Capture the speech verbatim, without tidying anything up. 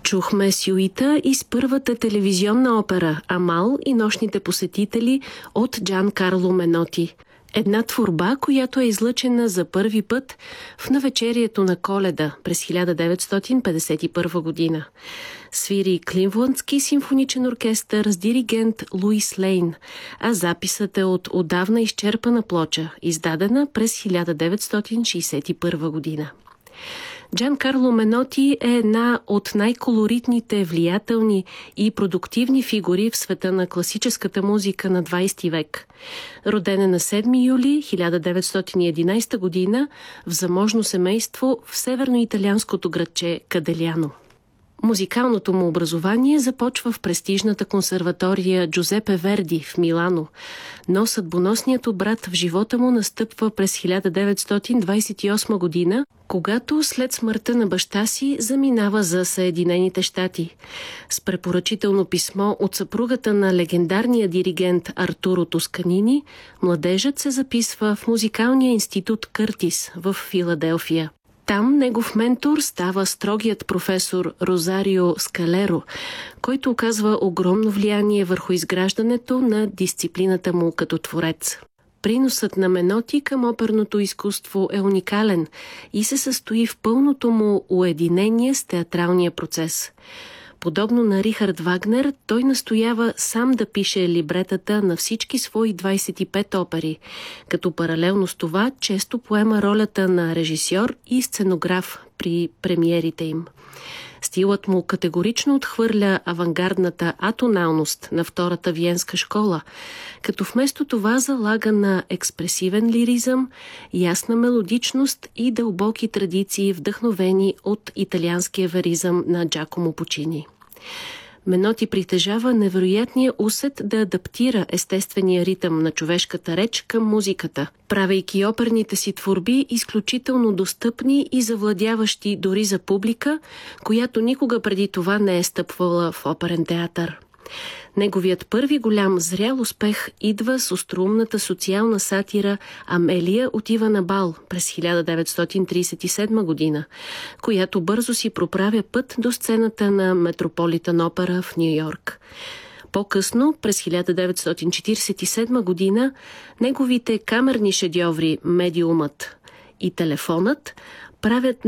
Чухме сюита из първата телевизионна опера «Амал и нощните посетители» от Джан Карло Меноти. Една творба, която е излъчена за първи път в навечерието на Коледа през хиляда деветстотин петдесет и първа година. Свири Кливландски симфоничен оркестър с диригент Луис Лейн, а записът е от отдавна изчерпана плоча, издадена през хиляда деветстотин шейсет и първа година. Джан Карло Меноти е една от най-колоритните, влиятелни и продуктивни фигури в света на класическата музика на двайсети век. Роден е на седми юли хиляда деветстотин и единайсета година в заможно семейство в северно-италианското градче Каделяно. Музикалното му образование започва в престижната консерватория Джузепе Верди в Милано, но съдбоносният обрат в живота му настъпва през хиляда деветстотин двайсет и осма година, когато след смъртта на баща си заминава за Съединените щати. С препоръчително писмо от съпругата на легендарния диригент Артуро Тосканини, младежът се записва в музикалния институт Къртис в Филаделфия. Там негов ментор става строгият професор Розарио Скалеро, който оказва огромно влияние върху изграждането на дисциплината му като творец. Приносът на Меноти към оперното изкуство е уникален и се състои в пълното му уединение с театралния процес. Подобно на Рихард Вагнер, той настоява сам да пише либретата на всички свои двайсет и пет опери, като паралелно с това често поема ролята на режисьор и сценограф при премиерите им. Стилът му категорично отхвърля авангардната атоналност на втората виенска школа, като вместо това залага на експресивен лиризъм, ясна мелодичност и дълбоки традиции, вдъхновени от италианския веризъм на Джакомо Пучини. Меноти притежава невероятния усет да адаптира естествения ритъм на човешката реч към музиката, правейки оперните си творби изключително достъпни и завладяващи дори за публика, която никога преди това не е стъпвала в оперен театър. Неговият първи голям зрял успех идва с остроумната социална сатира «Амелия отива на бал» през хиляда деветстотин трийсет и седма година, която бързо си проправя път до сцената на Метрополитън опера в Ню-Йорк. По-късно, през хиляда деветстотин четирийсет и седма година, неговите камерни шедьоври «Медиумът» и «Телефонът» правят